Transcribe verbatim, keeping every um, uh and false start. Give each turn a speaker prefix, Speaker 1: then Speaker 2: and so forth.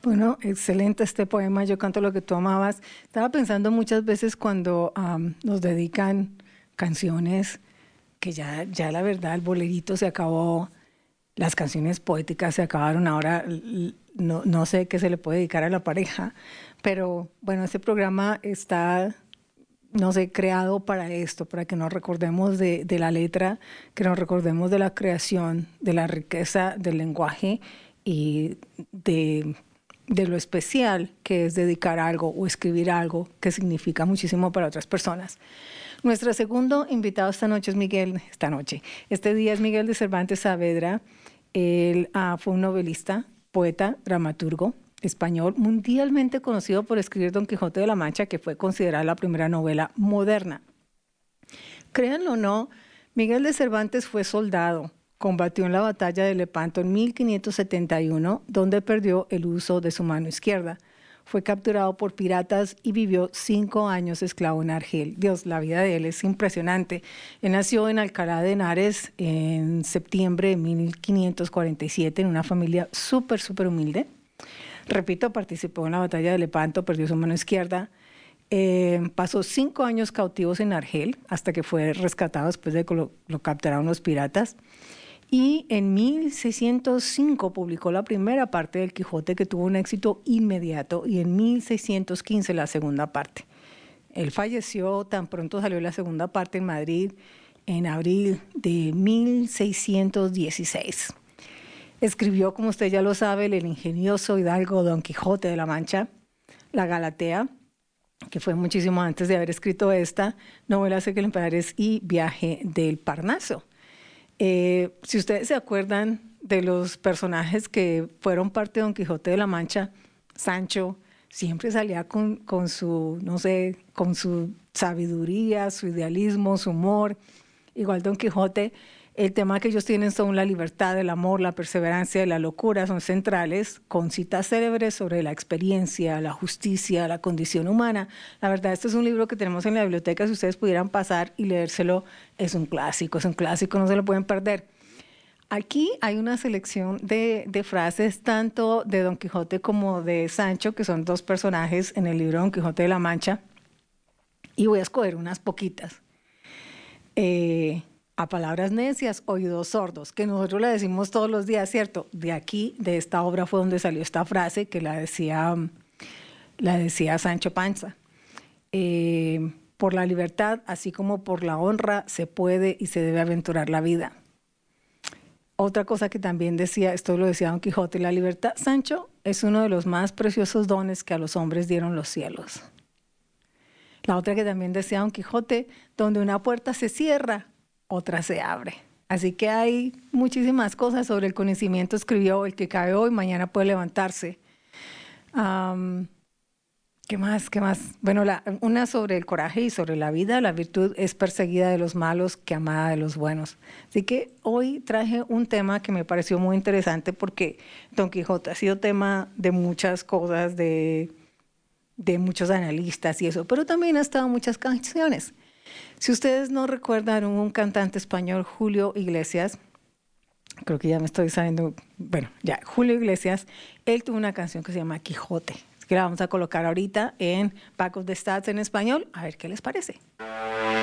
Speaker 1: Bueno, excelente este poema, Yo canto lo que tú amabas. Estaba pensando muchas veces cuando um, nos dedican canciones que ya, ya la verdad el bolerito se acabó, las canciones poéticas se acabaron, ahora no, no sé qué se le puede dedicar a la pareja, pero bueno, este programa está, no sé, creado para esto, para que nos recordemos de, de la letra, que nos recordemos de la creación, de la riqueza del lenguaje y de de lo especial que es dedicar algo o escribir algo que significa muchísimo para otras personas. Nuestro segundo invitado esta noche es Miguel, esta noche, este día es Miguel de Cervantes Saavedra. Él ah, fue un novelista, poeta, dramaturgo español, mundialmente conocido por escribir Don Quijote de la Mancha, que fue considerada la primera novela moderna. Créanlo o no, Miguel de Cervantes fue soldado. Combatió en la batalla de Lepanto en mil quinientos setenta y uno, donde perdió el uso de su mano izquierda. Fue capturado por piratas y vivió cinco años esclavo en Argel. Dios, la vida de él es impresionante. Él nació en Alcalá de Henares en septiembre de mil quinientos cuarenta y siete, en una familia súper, súper humilde. Repito, participó en la batalla de Lepanto, perdió su mano izquierda. Eh, pasó cinco años cautivos en Argel, hasta que fue rescatado después de que lo, lo capturaron los piratas. Y en mil seiscientos cinco publicó la primera parte del Quijote, que tuvo un éxito inmediato, y en mil seiscientos quince la segunda parte. Él falleció tan pronto salió la segunda parte en Madrid en abril de mil seiscientos dieciséis. Escribió, como usted ya lo sabe, el ingenioso hidalgo Don Quijote de la Mancha, la Galatea, que fue muchísimo antes de haber escrito esta, Novela acerca del emperador y Viaje del Parnaso. Eh, si ustedes se acuerdan de los personajes que fueron parte de Don Quijote de la Mancha, Sancho siempre salía con, con su, no sé, con su sabiduría, su idealismo, su humor. Igual Don Quijote, el tema que ellos tienen son la libertad, el amor, la perseverancia y la locura, son centrales, con citas célebres sobre la experiencia, la justicia, la condición humana. La verdad, este es un libro que tenemos en la biblioteca, si ustedes pudieran pasar y leérselo, es un clásico, es un clásico, no se lo pueden perder. Aquí hay una selección de, de frases tanto de Don Quijote como de Sancho, que son dos personajes en el libro Don Quijote de la Mancha, y voy a escoger unas poquitas. Eh, a palabras necias, oídos sordos, que nosotros la decimos todos los días, ¿cierto? De aquí, de esta obra fue donde salió esta frase que la decía, la decía Sancho Panza. Eh, por la libertad, así como por la honra, se puede y se debe aventurar la vida. Otra cosa que también decía, esto lo decía Don Quijote, la libertad, Sancho, es uno de los más preciosos dones que a los hombres dieron los cielos. La otra que también decía Don Quijote, donde una puerta se cierra, otra se abre. Así que hay muchísimas cosas sobre el conocimiento. Escribió, el que cae hoy, mañana puede levantarse. Um, ¿Qué más? ¿Qué más? Bueno, la, una sobre el coraje y sobre la vida. La virtud es perseguida de los malos que amada de los buenos. Así que hoy traje un tema que me pareció muy interesante porque Don Quijote ha sido tema de muchas cosas, de, de muchos analistas y eso, pero también ha estado en muchas canciones. Si ustedes no recuerdan, un cantante español, Julio Iglesias, creo que ya me estoy sabiendo, bueno, ya, Julio Iglesias, él tuvo una canción que se llama Quijote, que la vamos a colocar ahorita en Back of the Stats en español, a ver qué les parece.